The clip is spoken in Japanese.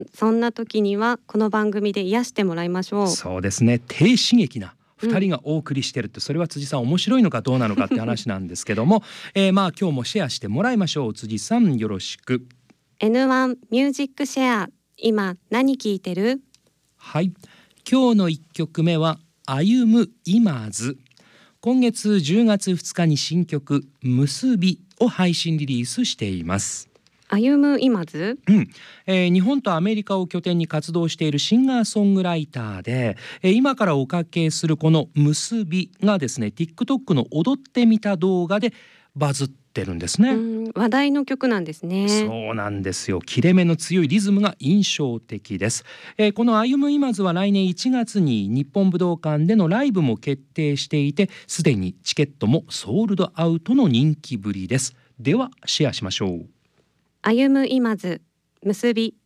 そんな時にはこの番組で癒してもらいましょう。 そうですね、低刺激な2人がお送りしてるって、それは辻さん面白いのかどうなのかって話なんですけどもまあ今日もシェアしてもらいましょう。辻さんよろしく。 N1 ミュージックシェア、今何聞いてる？ はい、今日の1曲目は歩む今津。今月10月2日に新曲結びを配信リリースしています。 歩む今津、 日本とアメリカを拠点に活動しているシンガーソングライターで、今からおかけするこの結びがですね TikTok の踊ってみた動画でバズってるんですね。 話題の曲なんですね。 そうなんですよ。切れ目の強いリズムが印象的です。この歩む今津は来年1月に日本武道館でのライブも決定していて、すでにチケットもソールドアウトの人気ぶりです。ではシェアしましょう。 歩む今津、結び。